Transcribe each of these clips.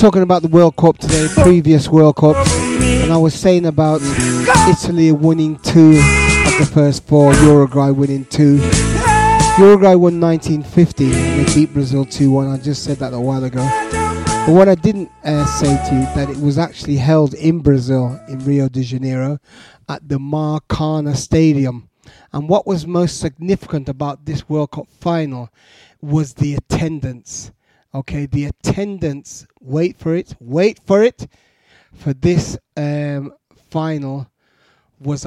talking about the World Cup today, previous World Cup, and I was saying about Italy winning 2 of the first 4, Uruguay winning 2. Uruguay won 1950 and they beat Brazil 2-1. I just said that a while ago. But what I didn't say to you, that it was actually held in Brazil, in Rio de Janeiro, at the Maracana Stadium. And what was most significant about this World Cup final was the attendance. Okay, the attendance, wait for it, for this final was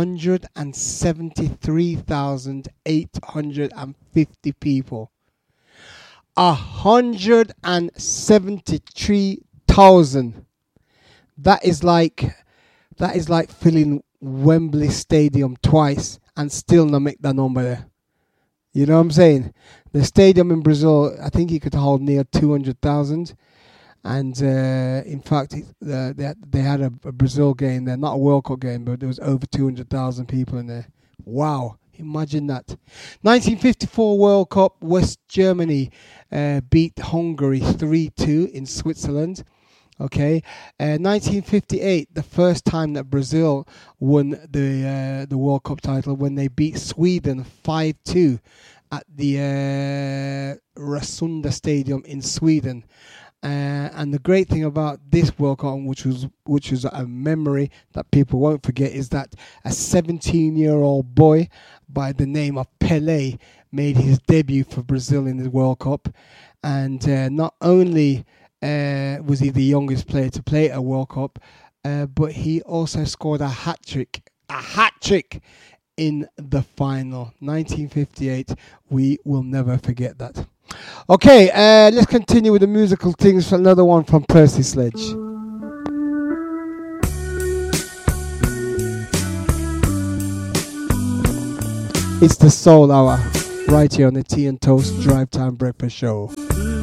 173,850 people. 173,000. That is like filling Wembley Stadium twice and still not make that number there. You know what I'm saying? The stadium in Brazil, I think it could hold near 200,000. And in fact, they had a Brazil game there, not a World Cup game, but there was over 200,000 people in there. Wow, imagine that. 1954 World Cup, West Germany beat Hungary 3-2 in Switzerland. Okay, 1958, the first time that Brazil won the World Cup title when they beat Sweden 5-2 at the Rasunda Stadium in Sweden. And the great thing about this World Cup, which was a memory that people won't forget, is that a 17-year-old boy by the name of Pelé made his debut for Brazil in the World Cup, and not only was he the youngest player to play a World Cup, but he also scored a hat-trick in the final. 1958, we will never forget that. Okay, let's continue with the musical things. Another one from Percy Sledge. It's the Soul Hour, right here on the Tea and Toast Drive Time Breakfast Show.